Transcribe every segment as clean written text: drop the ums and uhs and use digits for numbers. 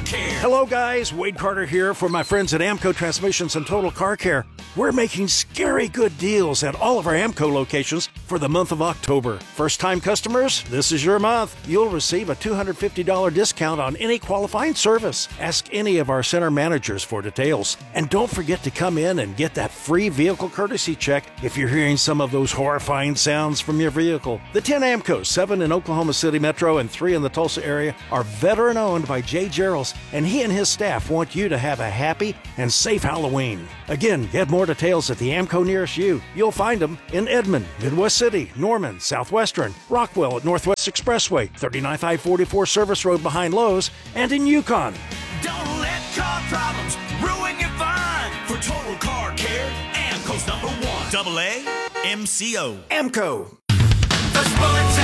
Care. Hello guys, Wade Carter here for my friends at Amco Transmissions and Total Car Care. We're making scary good deals at all of our Amco locations for the month of October. First-time customers, this is your month. You'll receive a $250 discount on any qualifying service. Ask any of our center managers for details. And don't forget to come in and get that free vehicle courtesy check if you're hearing some of those horrifying sounds from your vehicle. The 10 Amcos, 7 in Oklahoma City Metro and 3 in the Tulsa area, are veteran-owned by Jay Gerals, and he and his staff want you to have a happy and safe Halloween. Again, get more details at the Amco nearest you. You'll find them in Edmond, Midwest City, Norman, Southwestern, Rockwell at Northwest Expressway, 39544 Service Road behind Lowe's, and in Yukon. Don't let car problems ruin your fun. For Total Car Care, Amco's #1. Double A, MCO. Amco. The Sports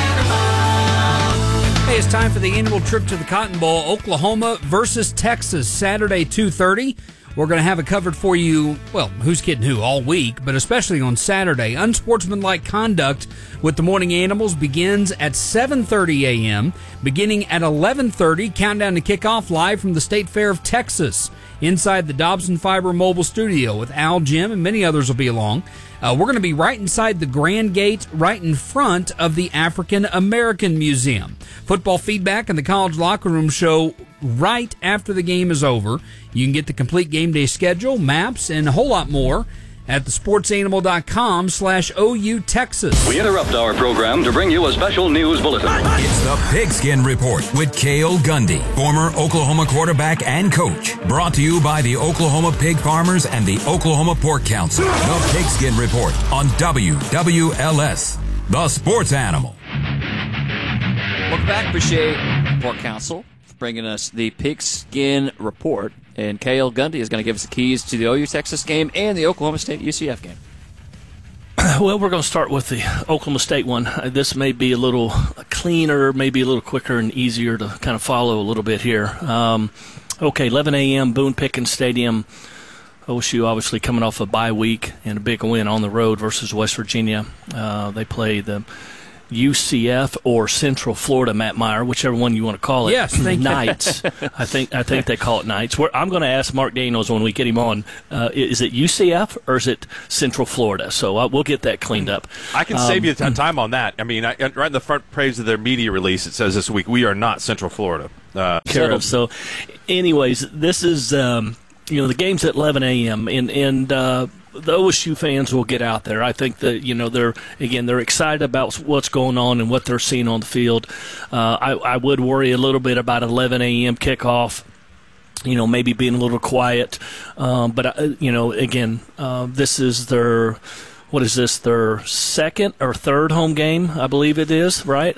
Animal. Hey, it's time for the annual trip to the Cotton Bowl, Oklahoma versus Texas, Saturday, 2:30. We're going to have it covered for you, well, who's kidding who, all week, but especially on Saturday. Unsportsmanlike conduct with the Morning Animals begins at 7:30 a.m., beginning at 11:30, countdown to kickoff live from the State Fair of Texas, inside the Dobson Fiber Mobile Studio with Al, Jim, and many others will be along. We're going to be right inside the Grand Gate, right in front of the African American Museum. Football feedback and the College Locker Room show right after the game is over. You can get the complete game day schedule, maps, and a whole lot more at thesportsanimal.com/OU Texas. We interrupt our program to bring you a special news bulletin. It's the Pigskin Report with Cale Gundy, former Oklahoma quarterback and coach. Brought to you by the Oklahoma Pig Farmers and the Oklahoma Pork Council. The Pigskin Report on WWLS, the Sports Animal. Welcome back. Appreciate Pork Council for bringing us the Pigskin Report. And Cale Gundy is going to give us the keys to the OU Texas game and the Oklahoma State UCF game. Well, we're going to start with the Oklahoma State one. This may be a little cleaner, maybe a little quicker and easier to kind of follow a little bit here. 11 a.m., Boone Pickens Stadium. OSU obviously coming off a bye week and a big win on the road versus West Virginia. They play the UCF or Central Florida, Matt Meyer, whichever one you want to call it. Yes, thank you. Knights. I think they call it Knights. I'm going to ask Mark Daniels when we get him on, is it UCF or is it Central Florida? So we'll get that cleaned up. I can save you time on that. I mean, right in the front page of their media release, it says this week, we are not Central Florida. So, anyways, this is, the game's at 11 a.m., and the OSU fans will get out there. I think that, they're excited about what's going on and what they're seeing on the field. I would worry a little bit about 11 a.m. kickoff, maybe being a little quiet. But this is their second or third home game, I believe it is, right,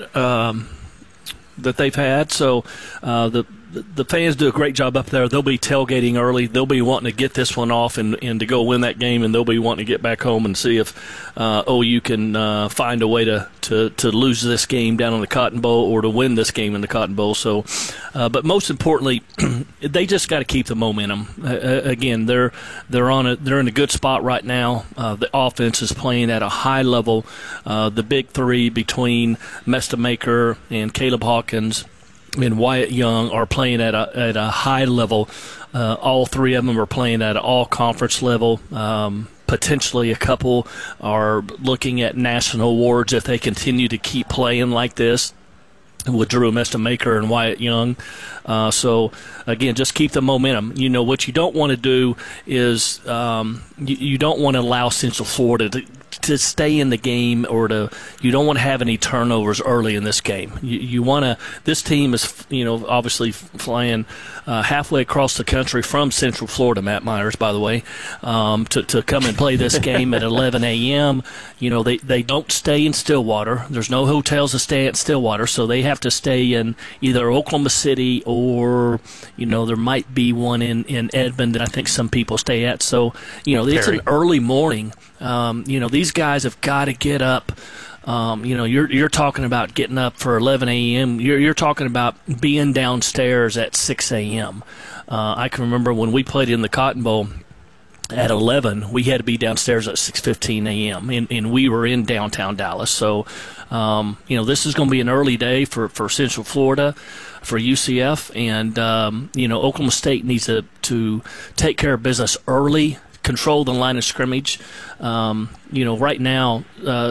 that they've had. So the fans do a great job up there. They'll be tailgating early. They'll be wanting to get this one off and to go win that game, and they'll be wanting to get back home and see if OU can find a way to lose this game down in the Cotton Bowl or to win this game in the Cotton Bowl. So, but most importantly, they just got to keep the momentum. Again, they're in a good spot right now. The offense is playing at a high level. The big three between Mestamaker and Caleb Hawkins and Wyatt Young are playing at a high level. All three of them are playing at an all-conference level. Potentially a couple are looking at national awards if they continue to keep playing like this with Drew Mestamaker and Wyatt Young. So, again, just keep the momentum. What you don't want to do is you don't want to allow Central Florida to stay in the game, or you don't want to have any turnovers early in this game. You want to. This team is obviously flying halfway across the country from Central Florida, Matt Myers, by the way, to come and play this game at 11 a.m. They don't stay in Stillwater. There's no hotels to stay at Stillwater, so they have to stay in either Oklahoma City or there might be one in Edmond that I think some people stay at. So it's an early morning. These guys have got to get up. You're talking about getting up for 11 a.m. You're talking about being downstairs at 6 a.m. I can remember when we played in the Cotton Bowl, at 11, we had to be downstairs at 6:15 a.m., and we were in downtown Dallas. So, this is going to be an early day for Central Florida, for UCF, and, Oklahoma State needs to take care of business early, control the line of scrimmage. Right now,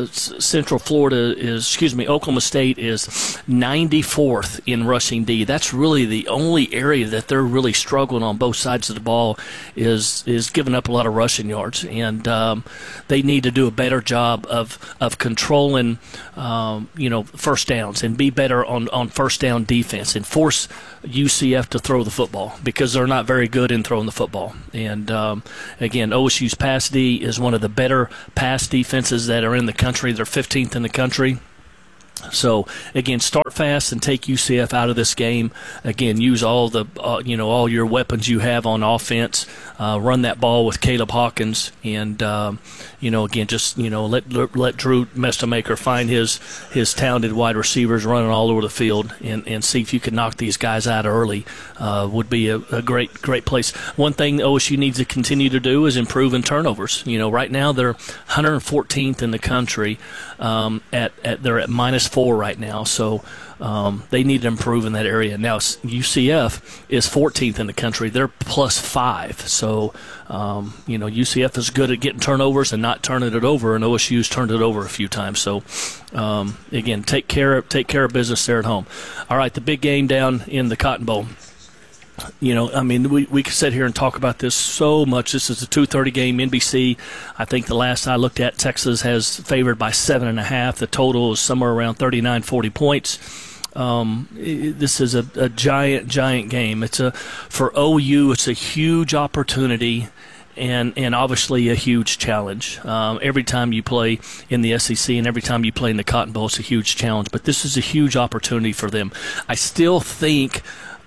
Oklahoma State is 94th in rushing D. That's really the only area that they're really struggling on both sides of the ball is giving up a lot of rushing yards, and they need to do a better job of controlling, first downs and be better on first down defense and force UCF to throw the football because they're not very good in throwing the football. And again, OSU's pass D is one of the better pass defenses that are in the country. They're 15th in the country. So, again, start fast and take UCF out of this game. Again, use all the all your weapons you have on offense. Run that ball with Caleb Hawkins, and again, just let Drew Mestamaker find his talented wide receivers running all over the field, and see if you can knock these guys out early. Would be a great place. One thing OSU needs to continue to do is improve in turnovers. Right now they're 114th in the country. They're at -4 right now, so they need to improve in that area. Now UCF is 14th in the country; they're +5. So UCF is good at getting turnovers and not turning it over, and OSU's turned it over a few times. So again, take care of business there at home. All right, the big game down in the Cotton Bowl. We could sit here and talk about this so much. This is a 2:30 game, NBC. I think the last I looked at, Texas has favored by 7.5. The total is somewhere around 39-40 points. This is a giant game. For OU, it's a huge opportunity and obviously a huge challenge. Every time you play in the SEC and every time you play in the Cotton Bowl, it's a huge challenge. But this is a huge opportunity for them. I still think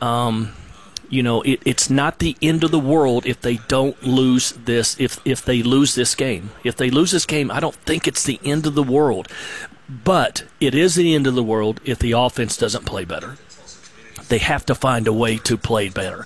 it's not the end of the world if they don't lose this. If they lose this game, I don't think it's the end of the world. But it is the end of the world if the offense doesn't play better. They have to find a way to play better.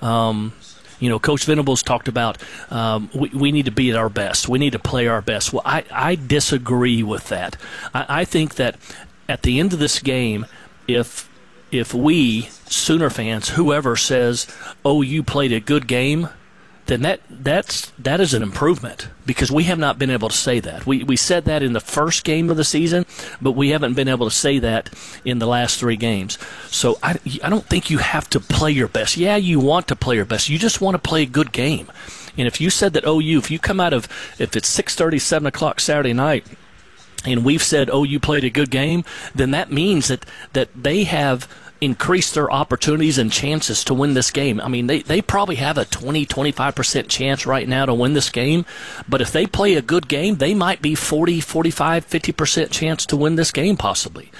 Coach Venables talked about we need to be at our best. We need to play our best. Well, I disagree with that. I think that at the end of this game, if we, Sooner fans, whoever says, you played a good game, then that is an improvement because we have not been able to say that. We said that in the first game of the season, but we haven't been able to say that in the last 3 games. So I don't think you have to play your best. Yeah, you want to play your best. You just want to play a good game. And if you said that if you come out of, if it's 6:30, 7 o'clock Saturday night, and we've said, you played a good game, then that means that they have increase their opportunities and chances to win this game. I mean, they probably have a 20-25% chance right now to win this game, but if they play a good game, they might be 40, 45, 50% chance to win this game possibly.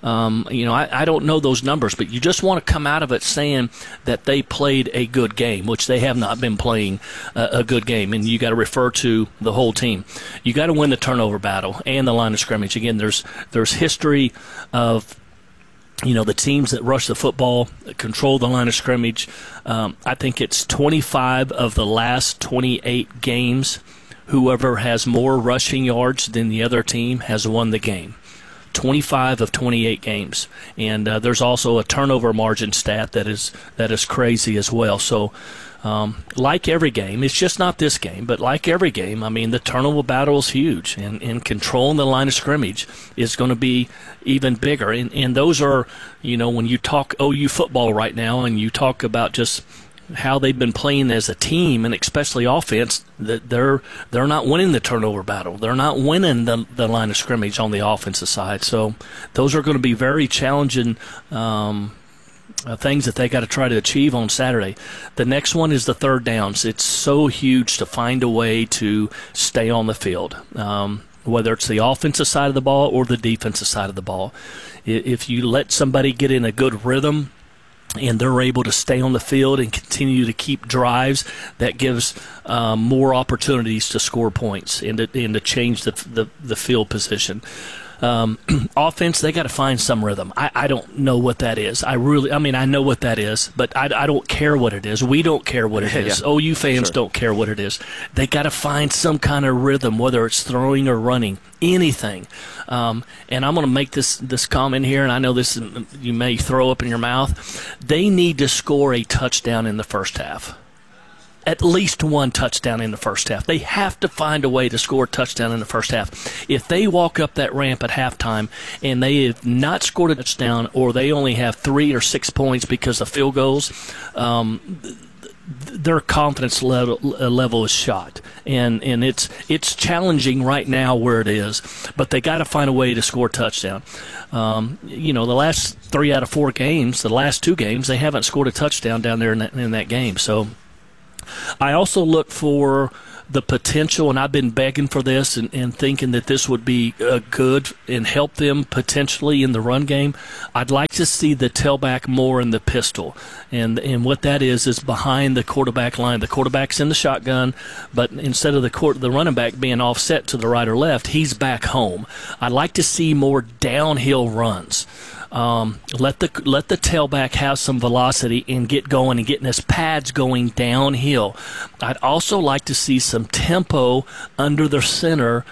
I don't know those numbers, but you just want to come out of it saying that they played a good game, which they have not been playing a good game, and you got to refer to the whole team. You got to win the turnover battle and the line of scrimmage. Again, there's history of the teams that rush the football, control the line of scrimmage. I think it's 25 of the last 28 games. Whoever has more rushing yards than the other team has won the game. 25 of 28 games. And there's also a turnover margin stat that is crazy as well. So like every game, it's just not this game, but like every game, I mean, the turnover battle is huge, and controlling the line of scrimmage is going to be even bigger. And those are, when you talk OU football right now and you talk about just how they've been playing as a team, and especially offense, that they're not winning the turnover battle. They're not winning the line of scrimmage on the offensive side. So those are going to be very challenging things that they got to try to achieve on Saturday. The next one is the third downs. It's so huge to find a way to stay on the field, whether it's the offensive side of the ball or the defensive side of the ball. If you let somebody get in a good rhythm and they're able to stay on the field and continue to keep drives, that gives more opportunities to score points and to change the field position. Offense, they got to find some rhythm. I don't know what that is. I know what that is, but I don't care what it is. We don't care what it is. OU fans don't care what it is. They got to find some kind of rhythm, whether it's throwing or running, anything. And I'm going to make this comment here, and I know this you may throw up in your mouth. They need to score a touchdown in the first half. At least one touchdown in the first half. They have to find a way to score a touchdown in the first half. If they walk up that ramp at halftime and they have not scored a touchdown, or they only have 3 or 6 points because of field goals, their confidence level is shot, and it's challenging right now where it is. But they got to find a way to score a touchdown. The last 3 out of 4 games, the last 2 games, they haven't scored a touchdown down there in that game. So I also look for the potential, and I've been begging for this and thinking that this would be good and help them potentially in the run game. I'd like to see the tailback more in the pistol. And what that is behind the quarterback line. The quarterback's in the shotgun, but instead of the running back being offset to the right or left, he's back home. I'd like to see more downhill runs. Let the tailback have some velocity and get going and getting his pads going downhill. I'd also like to see some tempo under the center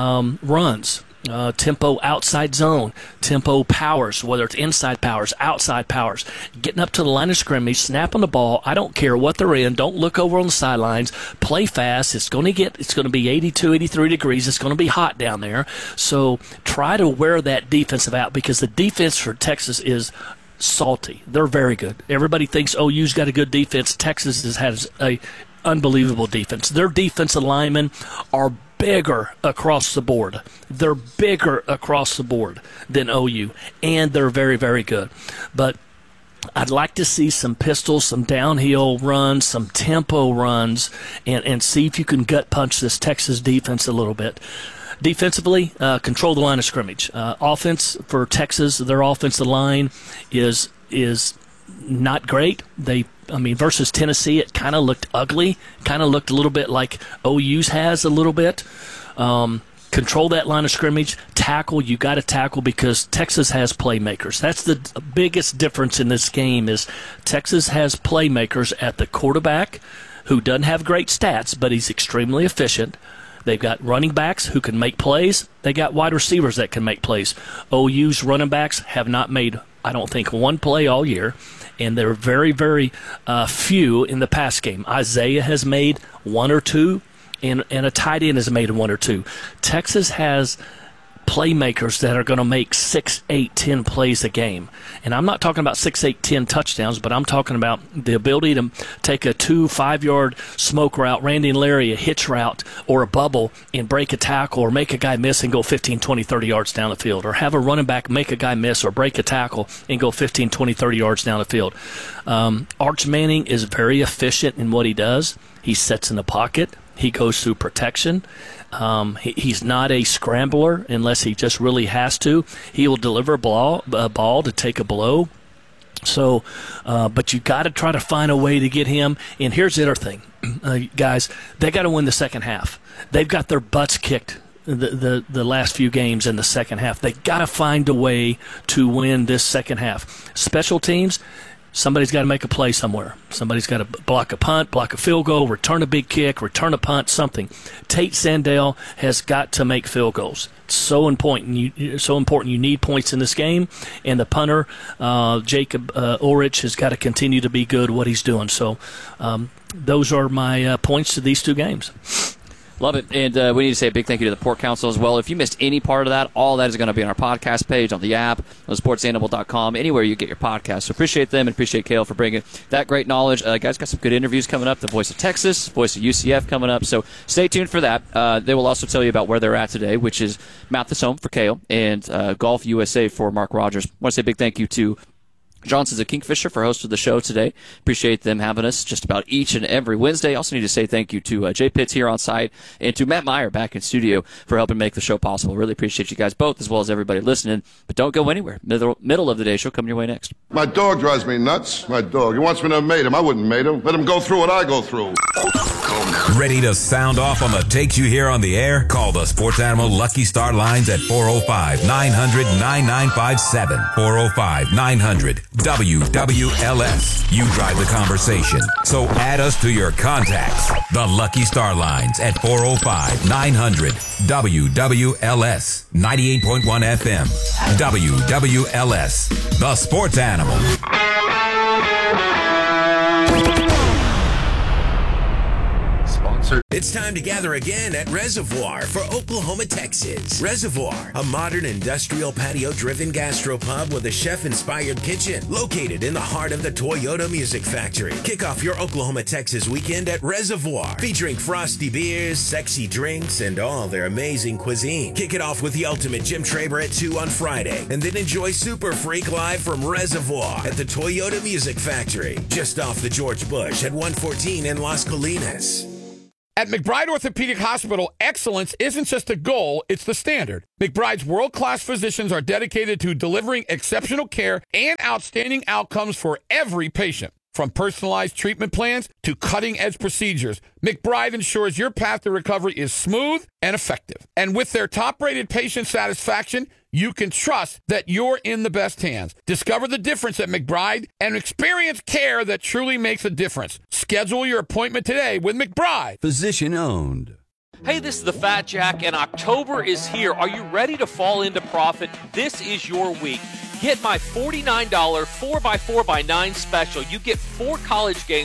runs. Tempo outside zone, tempo powers, whether it's inside powers, outside powers, getting up to the line of scrimmage, snapping the ball. I don't care what they're in. Don't look over on the sidelines. Play fast. It's going to be 82, 83 degrees. It's going to be hot down there. So try to wear that defensive out, because the defense for Texas is salty. They're very good. Everybody thinks OU's got a good defense. Texas has a unbelievable defense. Their defensive linemen are bigger across the board. They're bigger across the board than OU, and they're very, very good. But I'd like to see some pistols, some downhill runs, some tempo runs, and see if you can gut punch this Texas defense a little bit. Defensively, control the line of scrimmage. Offense for Texas, their offensive line is not great. Versus Tennessee, it kind of looked ugly. Kind of looked a little bit like OU's has a little bit. Control that line of scrimmage. Tackle. You got to tackle, because Texas has playmakers. That's the biggest difference in this game, is Texas has playmakers at the quarterback who doesn't have great stats, but he's extremely efficient. They've got running backs who can make plays. They got wide receivers that can make plays. OU's running backs have not made, I don't think, one play all year, and they're very, very few in the pass game. Isaiah has made 1 or 2, and a tight end has made 1 or 2. Texas has playmakers that are going to make 6, 8, 10 plays a game. And I'm not talking about 6, 8, 10 touchdowns, but I'm talking about the ability to take a 2, 5-yard smoke route, Randy and Larry, a hitch route, or a bubble, and break a tackle, or make a guy miss and go 15, 20, 30 yards down the field, or have a running back make a guy miss or break a tackle and go 15, 20, 30 yards down the field. Arch Manning is very efficient in what he does. He sets in the pocket. He goes through protection. He's not a scrambler unless he just really has to. He will deliver a ball to take a blow. So, but you got to try to find a way to get him. And here's the other thing, guys. They got to win the second half. They've got their butts kicked the last few games in the second half. They got to find a way to win this second half. Special teams. Somebody's got to make a play somewhere. Somebody's got to block a punt, block a field goal, return a big kick, return a punt, something. Tate Sandell has got to make field goals. It's so important. You need points in this game. And the punter, Jacob Ulrich, has got to continue to be good at what he's doing. So those are my points to these 2 games. Love it. And we need to say a big thank you to the Port Council as well. If you missed any part of that, all that is going to be on our podcast page, on the app, on sportsanimal.com, anywhere you get your podcast. So appreciate them and appreciate Cale for bringing that great knowledge. Guys, got some good interviews coming up. The Voice of Texas, Voice of UCF coming up. So stay tuned for that. They will also tell you about where they're at today, which is Mathis Home for Cale and Golf USA for Mark Rogers. I want to say a big thank you to Johnson's of Kingfisher for hosting the show today. Appreciate them having us just about each and every Wednesday. Also need to say thank you to Jay Pitts here on site and to Matt Meyer back in studio for helping make the show possible. Really appreciate you guys both, as well as everybody listening. But don't go anywhere. Middle of the day show coming your way next. My dog drives me nuts. My dog. He wants me to mate him. I wouldn't mate him. Let him go through what I go through. Ready to sound off on the takes you hear on the air? Call the Sports Animal Lucky Star lines at 405-900-9957. 405-900-WWLS. You drive the conversation, so add us to your contacts. The Lucky Star lines at 405-900-WWLS. 98.1 FM. WWLS. The Sports Animal. It's time to gather again at Reservoir for Oklahoma, Texas. Reservoir, a modern industrial patio-driven gastropub with a chef-inspired kitchen located in the heart of the Toyota Music Factory. Kick off your Oklahoma, Texas weekend at Reservoir, featuring frosty beers, sexy drinks, and all their amazing cuisine. Kick it off with the ultimate Jim Traber at 2 on Friday, and then enjoy Super Freak live from Reservoir at the Toyota Music Factory, just off the George Bush at 114 in Las Colinas. At McBride Orthopedic Hospital, excellence isn't just a goal, it's the standard. McBride's world-class physicians are dedicated to delivering exceptional care and outstanding outcomes for every patient. From personalized treatment plans to cutting-edge procedures, McBride ensures your path to recovery is smooth and effective. And with their top-rated patient satisfaction, you can trust that you're in the best hands. Discover the difference at McBride and experience care that truly makes a difference. Schedule your appointment today with McBride. Physician owned. Hey, this is the Fat Jack, and October is here. Are you ready to fall into profit? This is your week. Get my $49 4x4x9 special. You get 4 college games